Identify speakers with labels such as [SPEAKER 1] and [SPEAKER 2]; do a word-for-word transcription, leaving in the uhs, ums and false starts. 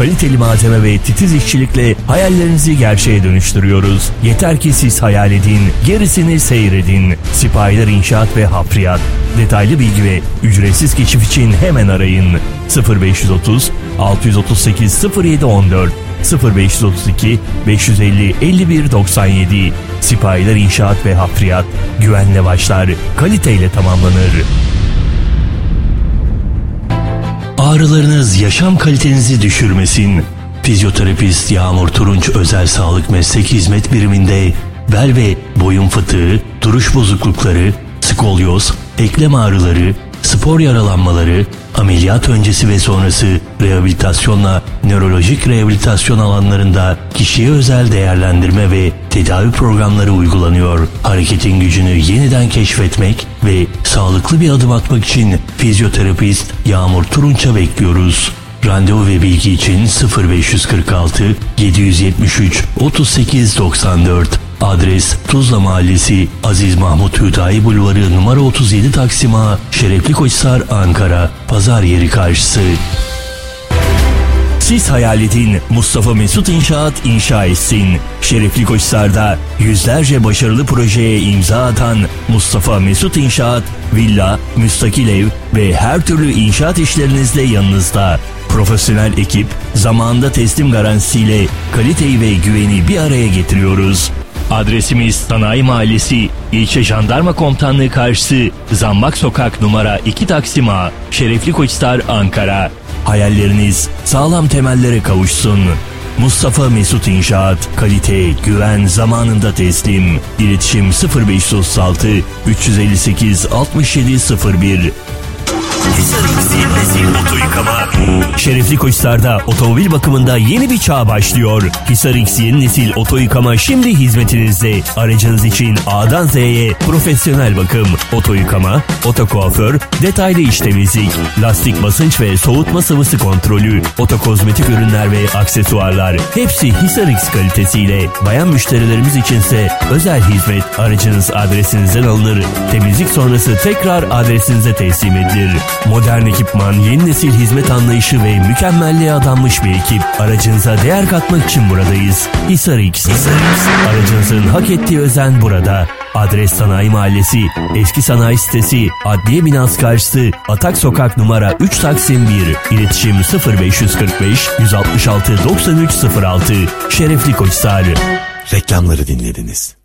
[SPEAKER 1] kaliteli malzeme ve titiz işçilikle hayallerinizi gerçeğe dönüştürüyoruz. Yeter ki siz hayal edin, gerisini seyredin. Sipahiler İnşaat ve Hafriyat. Detaylı bilgi ve ücretsiz keşif için hemen arayın. sıfır beş otuz altı otuz sekiz sıfır yedi on dört sıfır beş otuz iki beş yüz elli elli bir doksan yedi. Sipahiler İnşaat ve Hafriyat. Güvenle başlar, kaliteyle tamamlanır. Ağrılarınız yaşam kalitenizi düşürmesin. Fizyoterapist Yağmur Turunç Özel Sağlık Meslek Hizmet Biriminde bel ve boyun fıtığı, duruş bozuklukları, skolyoz, eklem ağrıları, spor yaralanmaları, ameliyat öncesi ve sonrası rehabilitasyonla nörolojik rehabilitasyon alanlarında kişiye özel değerlendirme ve tedavi programları uygulanıyor. Hareketin gücünü yeniden keşfetmek ve sağlıklı bir adım atmak için fizyoterapist Yağmur Turunç'a bekliyoruz. Randevu ve bilgi için sıfır beş kırk altı yedi yetmiş üç otuz sekiz doksan dört. Adres Tuzla Mahallesi, Aziz Mahmut Hüdayi Bulvarı numara otuz yedi Taksim A, Şerefli Koçhisar, Ankara. Pazar yeri karşısı. Siz hayal edin, Mustafa Mesut İnşaat inşa etsin. Şerefli Koçhisar'da yüzlerce başarılı projeye imza atan Mustafa Mesut İnşaat, villa, müstakil ev ve her türlü inşaat işlerinizle yanınızda. Profesyonel ekip, zamanında teslim garantisiyle kaliteyi ve güveni bir araya getiriyoruz. Adresimiz Sanayi Mahallesi, İlçe Jandarma Komutanlığı karşısı, Zambak Sokak numara iki Taksim A, Şerefli Koçhisar, Ankara. Hayalleriniz sağlam temellere kavuşsun. Mustafa Mesut İnşaat, kalite, güven, zamanında teslim. İletişim sıfır beş otuz altı üç yüz elli sekiz altmış yedi sıfır bir. Oto yıkama. Şerefli Koçhisar'da otomobil bakımında yeni bir çağ başlıyor. Hisar X yeni nesil oto yıkama şimdi hizmetinizde. Aracınız için A'dan Z'ye profesyonel bakım, oto yıkama, oto kuaför, detaylı iç temizlik, lastik basınç ve soğutma sıvısı kontrolü, oto kozmetik ürünler ve aksesuarlar. Hepsi Hisar X kalitesiyle. Bayan müşterilerimiz içinse özel hizmet. Aracınız adresinizden alınır. Temizlik sonrası tekrar adresinize teslim edilir. Modern ekipman, yeni nesil hizmet anlayışı ve mükemmelliğe adanmış bir ekip. Aracınıza değer katmak için buradayız. Hisar X. Aracınızın hak ettiği özen burada. Adres Sanayi Mahallesi, Eski Sanayi Sitesi, Adliye Binası karşısı, Atak Sokak numara üç Taksim bir. İletişim sıfır beş kırk beş yüz altmış altı doksan üç sıfır altı. Şerefli Koçhisar.
[SPEAKER 2] Reklamları dinlediniz.